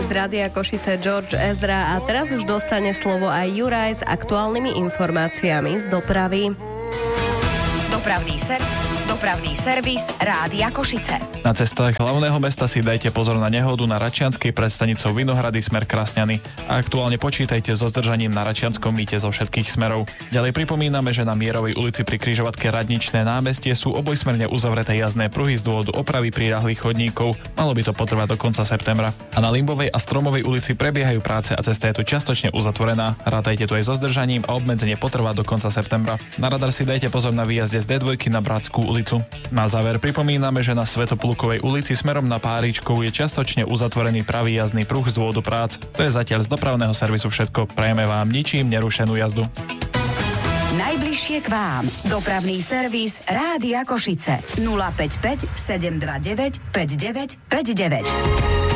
z Rádia Košice George Ezra a teraz už dostane slovo aj Juraj s aktuálnymi informáciami z dopravy. Dopravný servis Rádia Košice. Na cestách hlavného mesta si dajte pozor na nehodu na Račianskej pred stanicou Vinohrady smer Krasňany a aktuálne počítajte so zdržaním na Račianskom mýte zo všetkých smerov. Ďalej pripomíname, že na Mierovej ulici pri križovatke Radničné námestie sú obojsmerne uzavreté jazdné pruhy z dôvodu opravy priľahlých chodníkov. Malo by to potrvať do konca septembra. A na Limbovej a Stromovej ulici prebiehajú práce a cesta je tu čiastočne uzatvorená. Rátajte tu aj so zdržaním a obmedzenie potrvá do konca septembra. Na radar si dajte pozor na výjazde z D2 na Bratskú ulicu. Na záver pripomíname, že na Svätoplukovej ulici smerom na Páričkov je čiastočne uzatvorený pravý jazdný pruh z dôvodu prác. To je zatiaľ z dopravného servisu všetko. Prajeme vám ničím nerušenú jazdu. Najbližšie k vám. Dopravný servis Rádia Košice. 055 729 5959.